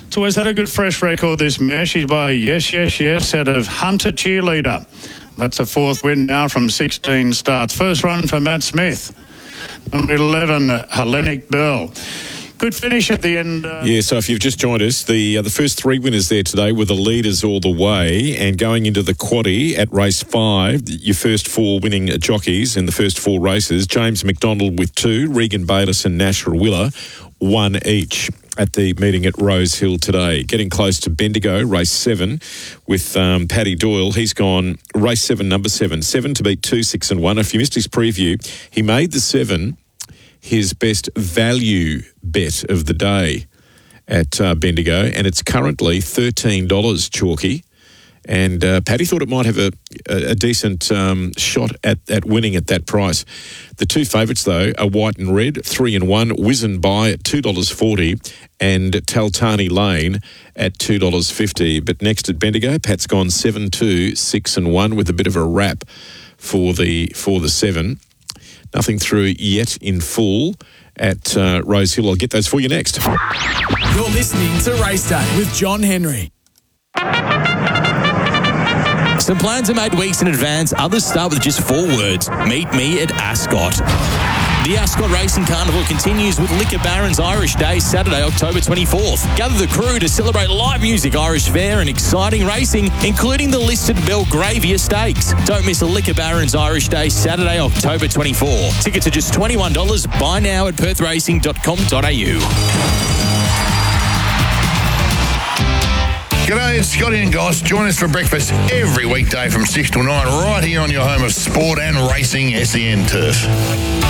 It's always had a good fresh record, this mare. She's by Yes, out of Hunter Cheerleader. That's a fourth win now from 16 starts. First run for Matt Smith. Number 11, Hellenic Bell. Good finish at the end. So if you've just joined us, the first three winners there today were the leaders all the way, and going into the quaddie at race 5, your first four winning jockeys in the first four races, James McDonald with 2, Regan Bayliss and Nash Rawiller, 1 each at the meeting at Rose Hill today. Getting close to Bendigo, race 7 with Paddy Doyle. He's gone race 7, number 7 to beat 2, 6 and 1. If you missed his preview, he made the 7 his best value bet of the day at Bendigo, and it's currently $13, Chalky. And Paddy thought it might have a decent shot at winning at that price. The two favourites, though, are White and Red, 3 and 1, Whizzin' By at $2.40, and Taltani Lane at $2.50. But next at Bendigo, Pat's gone 7, 2, 6 and 1 with a bit of a wrap for the 7. Nothing through yet in full at Rose Hill. I'll get those for you next. You're listening to Race Day with John Henry. Some plans are made weeks in advance. Others start with just 4 words. Meet me at Ascot. The Ascot Racing Carnival continues with Liquor Barons Irish Day, Saturday, October 24th. Gather the crew to celebrate live music, Irish fare and exciting racing, including the listed Belgravia Stakes. Don't miss a Liquor Barons Irish Day, Saturday, October 24. Tickets are just $21. Buy now at perthracing.com.au. G'day, it's Scotty and Goss. Join us for breakfast every weekday from 6 till 9 right here on your home of sport and racing, SEN Turf.